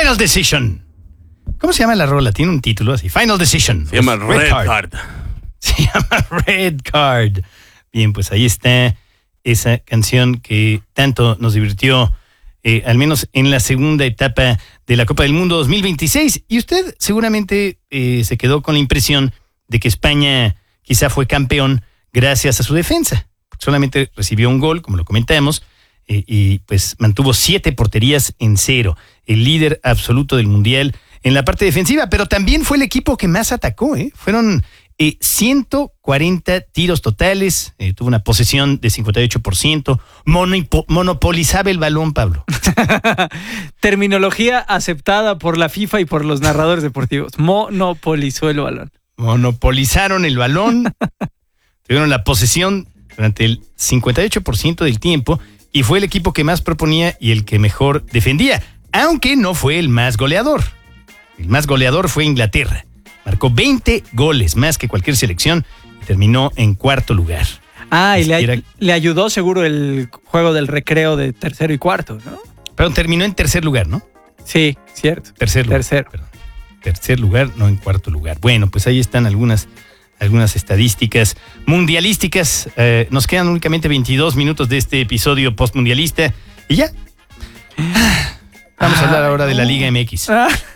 Final Decision. ¿Cómo se llama la rola? Tiene un título así. Final Decision. Se llama Red Card. Se llama Red Card. Bien, pues ahí está esa canción que tanto nos divirtió, al menos en la segunda etapa de la Copa del Mundo 2026. Y usted seguramente se quedó con la impresión de que España quizá fue campeón gracias a su defensa. Solamente recibió un gol, como lo comentamos, y pues mantuvo 7 porterías en 0. El líder absoluto del Mundial en la parte defensiva, pero también fue el equipo que más atacó. Fueron 140 tiros totales, tuvo una posesión de 58%, monopolizaba el balón, Pablo. Terminología aceptada por la FIFA y por los narradores deportivos. Monopolizó el balón. Monopolizaron el balón, tuvieron la posesión durante el 58% del tiempo y fue el equipo que más proponía y el que mejor defendía, aunque no fue el más goleador. El más goleador fue Inglaterra. Marcó 20 goles, más que cualquier selección, y terminó en 4º lugar. Y le ayudó seguro el juego del recreo de 3º y 4º, ¿no? Pero terminó en 3er lugar, ¿no? Sí, cierto. 3er lugar. 3er lugar, no en 4º lugar. Bueno, pues ahí están algunas estadísticas mundialísticas. Nos quedan únicamente 22 minutos de este episodio postmundialista y ya. Vamos a hablar ahora de la Liga MX.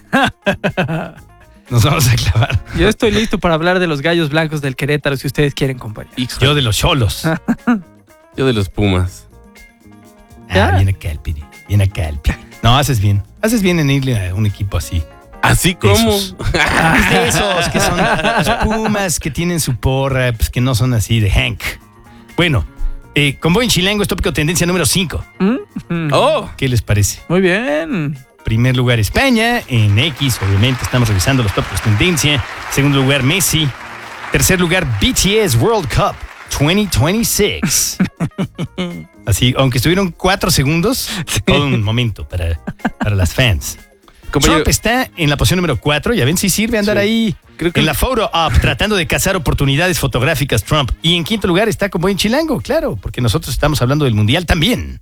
Nos vamos a clavar. Yo estoy listo para hablar de los Gallos Blancos del Querétaro, si ustedes quieren, compañeros. Yo de los Xolos. Yo de los Pumas. Viene acá el Piri. No, haces bien en irle a un equipo así. ¿Así como? De esos que son los Pumas, que tienen su porra, pues que no son así de Hank. Bueno, con Buen Chilango es tópico tendencia número 5. ¿Qué les parece? Muy bien. Primer lugar España, en X obviamente estamos revisando los tópicos tendencia. Segundo lugar Messi. Tercer lugar BTS World Cup 2026. Así, aunque estuvieron 4 segundos, todo un momento para las fans. Trump está en la posición número 4, ya ven si sirve andar ahí en la photo op tratando de cazar oportunidades fotográficas Trump. Y en 5º lugar está con Buen Chilango, claro, porque nosotros estamos hablando del Mundial también.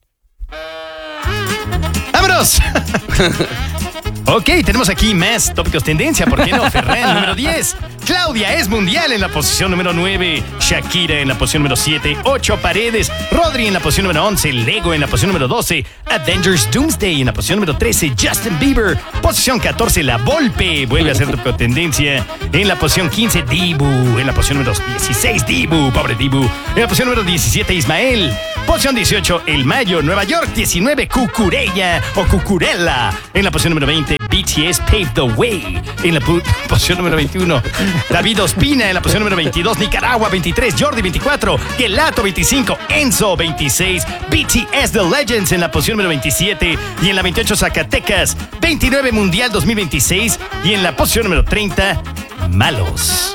¡Vámonos! Ok, tenemos aquí más tópicos tendencia, ¿por qué no? Ferran, número 10. Claudia es mundial en la posición número 9. Shakira en la posición número 7. 8 Paredes. Rodri en la posición número 11. Lego en la posición número 12. Avengers Doomsday en la posición número 13. Justin Bieber. Posición 14. La Volpe. Vuelve a ser tópico tendencia. En la posición 15. Dibu. En la posición número 16. Dibu. Pobre Dibu. En la posición número 17. Ismael. Posición 18. El Mayo. Nueva York. 19. Cucurella o Cucurella. En la posición número 20. BTS Paved the Way. En la posición número 21. David Ospina en la posición número 22. Nicaragua 23. Jordi 24. Gelato 25. Enzo 26. BTS The Legends en la posición número 27. Y en la 28 Zacatecas 29 Mundial 2026. Y en la posición número 30 Malos.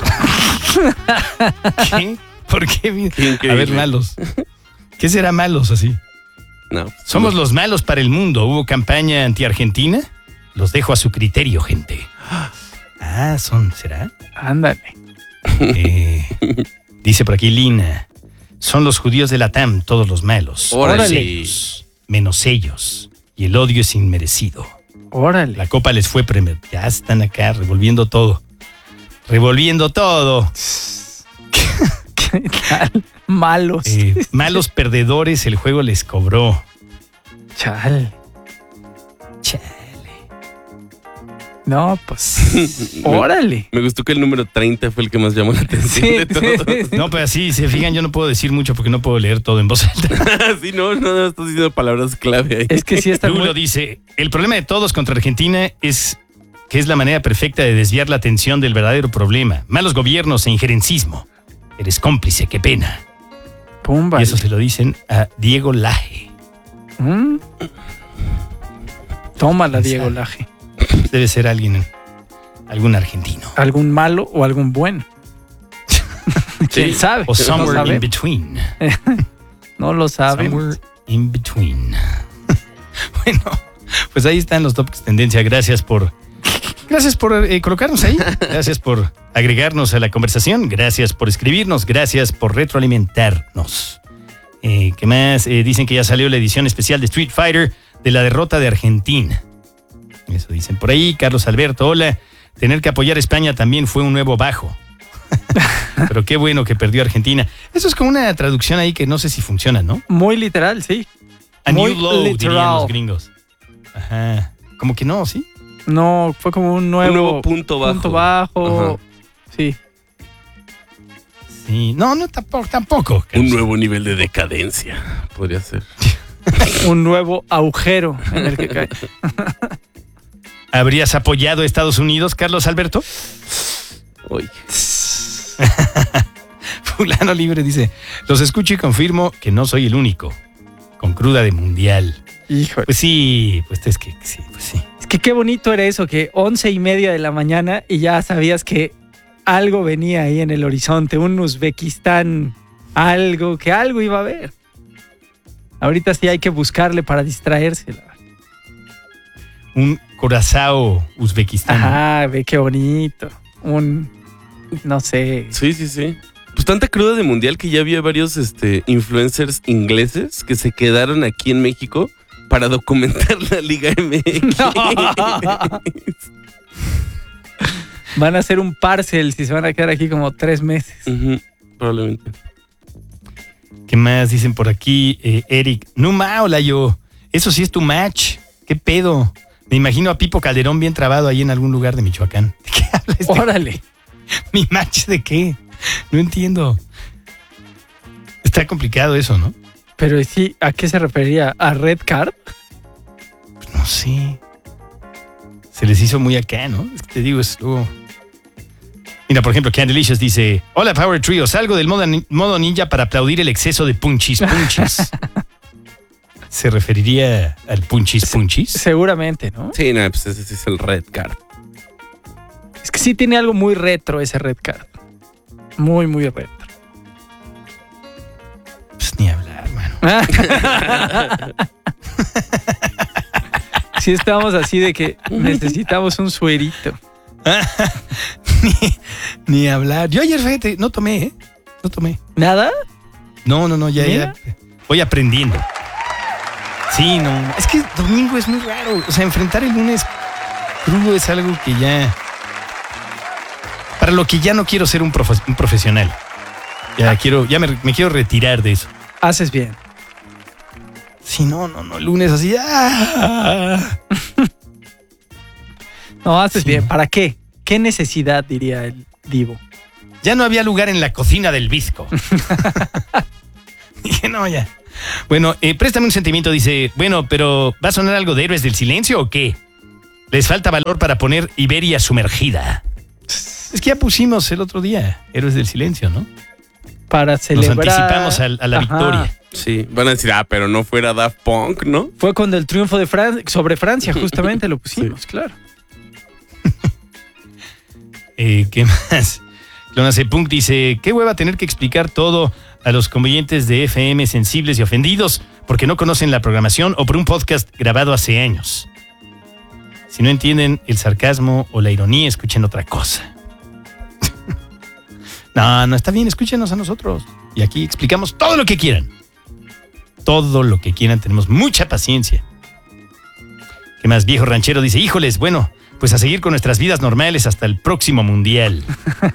¿Qué? ¿Por qué? A ver, Malos. ¿Qué será Malos así? No. Somos los malos para el mundo. ¿Hubo campaña anti-Argentina? Los dejo a su criterio, gente. ¿Será? Ándale. Dice por aquí Lina. Son los judíos de la TAM, todos los malos. Órale. Menos ellos. Y el odio es inmerecido. Órale. La copa les fue premio. Ya están acá revolviendo todo. Revolviendo todo. ¿Qué tal? Malos. Malos perdedores, el juego les cobró. Chale. No, pues. Órale. Me gustó que el número 30 fue el que más llamó la atención de todos. No, pero así, se fijan, yo no puedo decir mucho porque no puedo leer todo en voz alta. Sí, no, estás diciendo palabras clave ahí. Es que sí está Lulo dice, el problema de todos contra Argentina es que es la manera perfecta de desviar la atención del verdadero problema. Malos gobiernos e injerencismo. Eres cómplice, qué pena. Pumba. Y eso se lo dicen a Diego Laje. Tómala, Diego Laje. Debe ser algún argentino. ¿Algún malo o algún bueno? ¿Quién sabe? O somewhere in between. No lo saben. Somewhere in between. Bueno, pues ahí están los tópicos tendencia. Gracias por colocarnos ahí. Gracias por agregarnos a la conversación. Gracias por escribirnos. Gracias por retroalimentarnos. ¿Qué más? Dicen que ya salió la edición especial de Street Fighter de la derrota de Argentina. Eso dicen por ahí. Carlos Alberto, hola. Tener que apoyar a España también fue un nuevo bajo. Pero qué bueno que perdió Argentina. Eso es como una traducción ahí que no sé si funciona, ¿no? Muy literal, sí. A Muy new low, literal. dirían los gringos. Ajá. Como que no, ¿sí? No, fue como un nuevo punto bajo. Punto bajo. Ajá. Sí. Sí. No, tampoco. Un nuevo nivel de decadencia, podría ser. Un nuevo agujero en el que cae. ¿Habrías apoyado a Estados Unidos, Carlos Alberto? Oye. Fulano Libre dice, los escucho y confirmo que no soy el único. Con cruda de mundial. Híjole. Pues sí, pues es que sí, pues sí. Es que qué bonito era eso, que 11:30 de la mañana y ya sabías que algo venía ahí en el horizonte, un Uzbekistán, algo iba a haber. Ahorita sí hay que buscarle para distraerse. Un Curazao, Uzbekistán. Ajá, ve qué bonito. No sé. Sí. Pues tanta cruda de mundial que ya había varios influencers ingleses que se quedaron aquí en México para documentar la Liga MX. No. Van a hacer un parcel si se van a quedar aquí como 3 meses. Ujú, probablemente. ¿Qué más dicen por aquí? Eric, no hola yo. Eso sí es tu match. ¿Qué pedo? Me imagino a Pipo Calderón bien trabado ahí en algún lugar de Michoacán. ¿De qué habla este? Órale. ¿Mi match de qué? No entiendo. Está complicado eso, ¿no? Pero sí, ¿a qué se refería? ¿A Red Card? Pues no sé. Se les hizo muy acá, ¿no? Es que te digo, es luego... Mira, por ejemplo, Candelicious dice, hola Power Trio, salgo del modo ninja para aplaudir el exceso de punchis. ¿Se referiría al punchis? Seguramente, ¿no? Sí, no, pues ese sí es el Red Card. Es que sí tiene algo muy retro ese Red Card. Muy, muy retro. Pues ni hablar, mano. Sí estábamos así de que necesitamos un suerito. ni hablar. Yo ayer, fíjate, no tomé, ¿eh? No tomé. ¿Nada? No, ya voy aprendiendo. Sí, no. Es que domingo es muy raro. O sea, enfrentar el lunes crudo es algo que ya... Para lo que ya no quiero ser un profesional. Ya me quiero retirar de eso. Haces bien. Sí, no, lunes así. ¡Ah! No, haces Sí. bien. ¿Para qué? ¿Qué necesidad, diría el divo? Ya no había lugar en la cocina del Bizco. Dije, no, ya. Bueno, préstame un sentimiento, dice, bueno, pero ¿va a sonar algo de Héroes del Silencio o qué? Les falta valor para poner Iberia sumergida. Es que ya pusimos el otro día Héroes del Silencio, ¿no? Para celebrar... Nos anticipamos a la victoria. Sí, van a decir, pero no fuera Daft Punk, ¿no? Fue cuando el triunfo de sobre Francia, justamente lo pusimos, Sí. claro. ¿Qué más? Clonase Punk dice, qué hueva tener que explicar todo a los convenientes de FM sensibles y ofendidos porque no conocen la programación o por un podcast grabado hace años. Si no entienden el sarcasmo o la ironía, escuchen otra cosa. No, está bien, escúchenos a nosotros. Y aquí explicamos todo lo que quieran. Todo lo que quieran, tenemos mucha paciencia. ¿Qué más? Viejo Ranchero dice, híjoles, bueno, pues a seguir con nuestras vidas normales hasta el próximo mundial.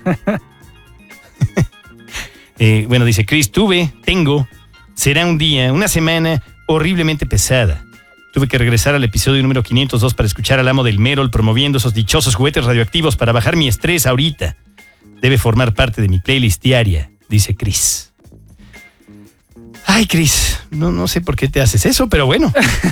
Bueno, dice Chris, será un día, una semana horriblemente pesada. Tuve que regresar al episodio número 502 para escuchar al amo del Merol promoviendo esos dichosos juguetes radioactivos para bajar mi estrés ahorita. Debe formar parte de mi playlist diaria, dice Chris. Ay, Chris, no sé por qué te haces eso, pero bueno.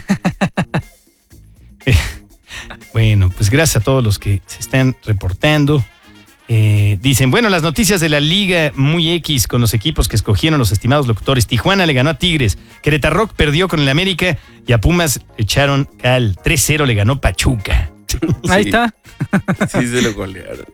Bueno, pues gracias a todos los que se están reportando. Dicen, bueno, las noticias de la Liga muy X con los equipos que escogieron los estimados locutores. Tijuana le ganó a Tigres, Querétaro Rock perdió con el América y a Pumas le echaron cal. 3-0 le ganó Pachuca. Ahí está. Sí, se lo golearon.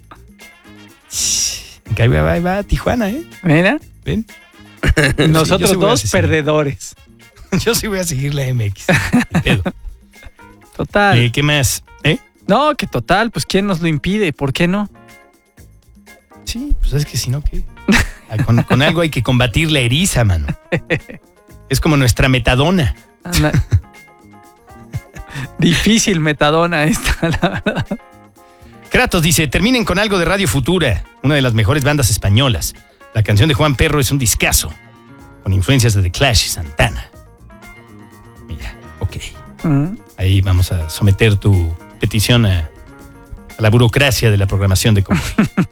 Ahí va Tijuana, ¿eh? Mira, ¿Ven? nosotros Sí, dos perdedores. Yo sí voy a seguir la MX. Pedo. Total. ¿Qué más? No, que total, pues ¿quién nos lo impide? ¿Por qué no? Sí, pues es que si no, ¿qué? Con algo hay que combatir la eriza, mano. Es como nuestra metadona. Difícil metadona esta, la verdad. Kratos dice, terminen con algo de Radio Futura, una de las mejores bandas españolas. La canción de Juan Perro es un discazo, con influencias de The Clash y Santana. Mira, ok. Ahí vamos a someter tu petición a la burocracia de la programación de Convoy.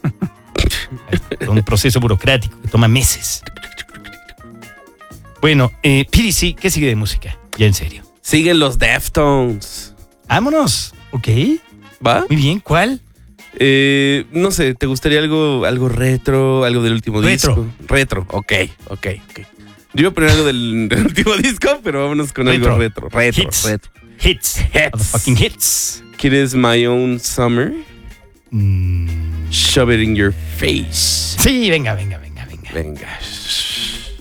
Un proceso burocrático que toma meses. Bueno, PDC, ¿qué sigue de música? Ya en serio. Siguen los Deftones. Vámonos. Ok. ¿Va? Muy bien, ¿cuál? No sé, ¿te gustaría algo retro, algo del último disco? Retro, ok. Yo iba a poner algo del último disco, pero vámonos con algo retro. Hits. Motherfucking hits. ¿Quieres My Own Summer? Shove it in your face. Sí, venga. Venga.